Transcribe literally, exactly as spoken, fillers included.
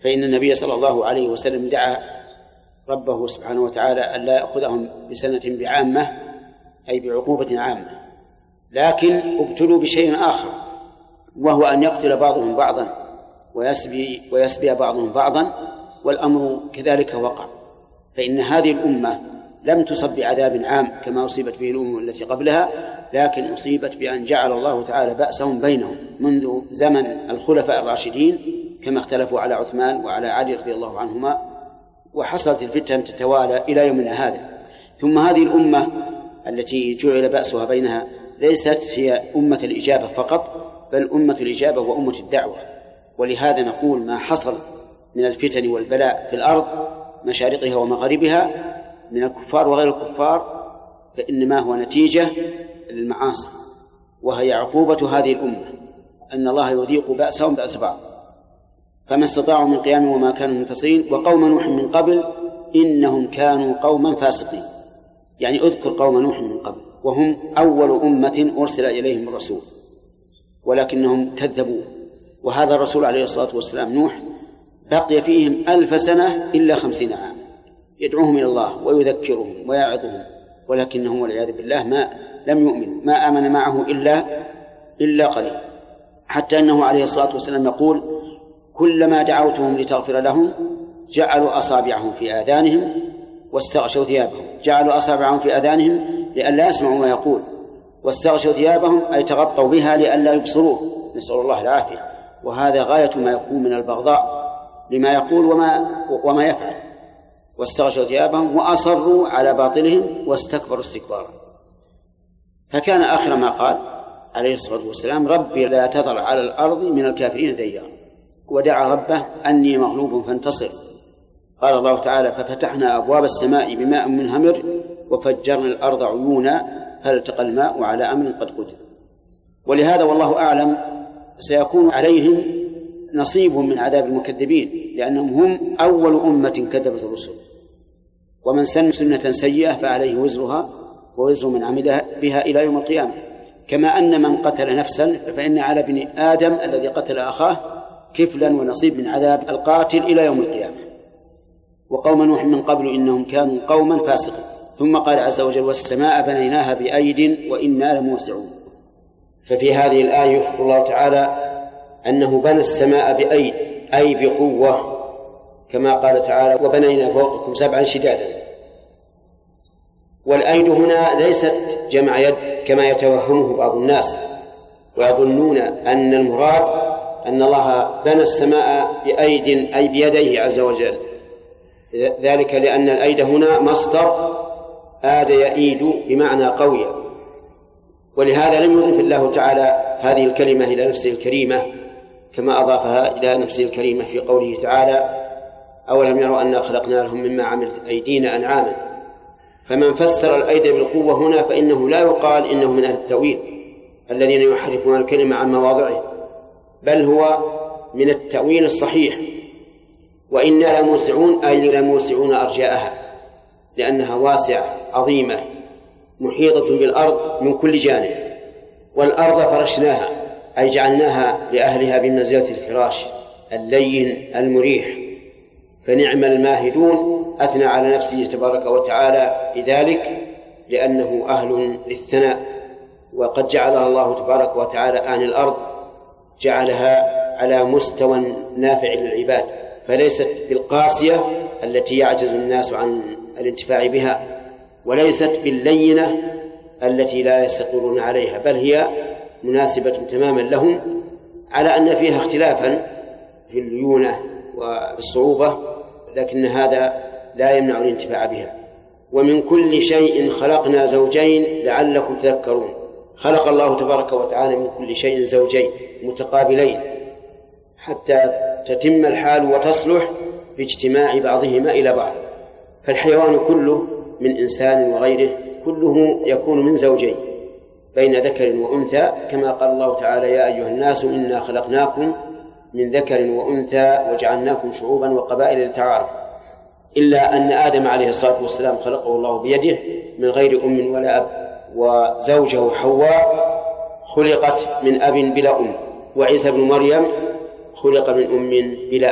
فإن النبي صلى الله عليه وسلم دعا ربه سبحانه وتعالى ألا يأخذهم بسنة بعامة أي بعقوبة عامة، لكن ابتلوا بشيء آخر، وهو أن يقتل بعضهم بعضا ويسبي, ويسبي بعضهم بعضا، والأمر كذلك وقع. فإن هذه الأمة لم تصب بعذاب عام كما أصيبت به الأمم التي قبلها، لكن أصيبت بأن جعل الله تعالى بأسهم بينهم منذ زمن الخلفاء الراشدين كما اختلفوا على عثمان وعلى علي رضي الله عنهما، وحصلت الفتن تتوالى إلى يومنا هذا. ثم هذه الأمة التي جعل بأسها بينها ليست هي أمة الإجابة فقط، بل أمة الإجابة وأمة الدعوة. ولهذا نقول ما حصل من الفتن والبلاء في الأرض مشارقها ومغاربها من الكفار وغير الكفار فإنما هو نتيجة للمعاصي، وهي عقوبة هذه الأمة أن الله يذيق بأسهم بأس بعض. فما استطاعوا من قيام وما كانوا منتصرين. وقوم نوح من قبل إنهم كانوا قوما فاسقين، يعني أذكر قوم نوح من قبل وهم أول أمة أرسل إليهم الرسول ولكنهم كذبوا. وهذا الرسول عليه الصلاة والسلام نوح بقي فيهم ألف سنة إلا خمسين عام يدعوهم إلى الله ويذكرهم ويعظهم، ولكنهم والعياذ بالله ما لم يؤمنوا، ما آمن معه إلا إلا قليل، حتى أنه عليه الصلاة والسلام يقول كلما دعوتهم لتغفر لهم جعلوا أصابعهم في آذانهم واستغشوا ثيابهم. جعلوا أصابعهم في آذانهم لئلا يسمعوا ما يقول، واستغشوا ثيابهم أي تغطوا بها لئلا يبصروه، نسأل الله العافية. وهذا غاية ما يكون من البغضاء لما يقول وما, وما يفعل. واستغشوا ثيابهم وأصروا على باطلهم واستكبروا استكبارا. فكان آخر ما قال عليه الصلاة والسلام ربي لا تذر على الأرض من الكافرين ديارا، ودعا ربه أني مغلوب فانتصر. قال الله تعالى ففتحنا أبواب السماء بماء منهمر وفجرنا الأرض عيونا فالتقى الماء على أمر قد قدر. ولهذا والله أعلم سيكون عليهم نصيب من عذاب المكذبين، لأنهم هم أول أمة كذبت الرسل. ومن سن سنة سيئة فعليه وزرها ووزر من عمل بها إلى يوم القيامة. كما أن من قتل نفسا فإن على ابن آدم الذي قتل أخاه كفلا ونصيب من عذاب القاتل إلى يوم القيامة. وقوم نوح من قبل إنهم كانوا قوما فاسقين. ثم قال عز وجل والسماء بنيناها بأيد وإنا لموسعون. ففي هذه الآية يخبر الله تعالى أنه بنى السماء بأيد أي بقوة، كما قال تعالى وبنينا فوقكم سبعا شدادا. والأيد هنا ليست جمع يد كما يتوهمه بعض الناس ويظنون أن المراد أن الله بنى السماء بأيد أي بيديه عز وجل، ذلك لأن الأيد هنا مصدر آد يأيد بمعنى قوي. ولهذا لم يضف الله تعالى هذه الكلمة إلى نفسه الكريمة كما أضافها إلى نفسه الكريمة في قوله تعالى أولم يروا أنا خلقنا لهم مما عملت أيدينا أنعاما. فمن فسر الأيد بالقوة هنا فإنه لا يقال إنه من أهل التأويل الذين يحرفون الكلمة عن مواضعه، بل هو من التأويل الصحيح. وإنا لموسعون أي لموسعون أرجاءها، لأنها واسعة عظيمة محيطة بالأرض من كل جانب. والأرض فرشناها أي جعلناها لأهلها بمنزلة الفراش اللين المريح. فنعم الماهدون أثنى على نفسه تبارك وتعالى بذلك لأنه أهل للثناء. وقد جعلها الله تبارك وتعالى عن الأرض جعلها على مستوى نافع للعباد، فليست بالقاسية التي يعجز الناس عن الانتفاع بها، وليست باللينة التي لا يستقرون عليها، بل هي مناسبة تماما لهم، على أن فيها اختلافا في الليونة والصعوبة، لكن هذا لا يمنع الانتفاع بها. ومن كل شيء خلقنا زوجين لعلكم تذكرون. خلق الله تبارك وتعالى من كل شيء زوجين متقابلين حتى تتم الحال وتصلح باجتماع بعضهما إلى بعض. فالحيوان كله من إنسان وغيره كله يكون من زوجين بين ذكر وأنثى، كما قال الله تعالى يا أيها الناس إنا خلقناكم من ذكر وأنثى وجعلناكم شعوبا وقبائل لتعارفوا. إلا أن آدم عليه الصلاة والسلام خلقه الله بيده من غير أم ولا أب، وزوجه حواء خلقت من أب بلا أم، وعيسى بن مريم خلق من أم بلا